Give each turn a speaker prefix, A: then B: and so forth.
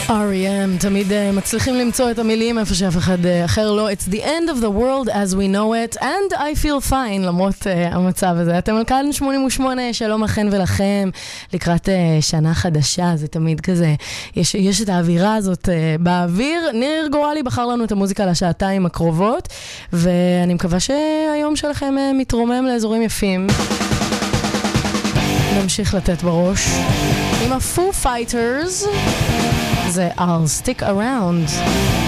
A: R.E.M. תמיד מצליחים למצוא את המילים איפה שאף אחד אחר לא. It's the end of the world as we know it and I feel fine למרות המצב הזה. אתם על כאן 88, שלום לכן ולכם לקראת שנה חדשה, זה תמיד כזה, יש את האווירה הזאת באוויר. ניר גורלי בחר לנו את המוזיקה לשעתיים הקרובות, ואני מקווה שהיום שלכם מתרומם לאזורים יפים. נמשיך לתת בראש עם ה-Foo Fighters, זה I'll Stick Around.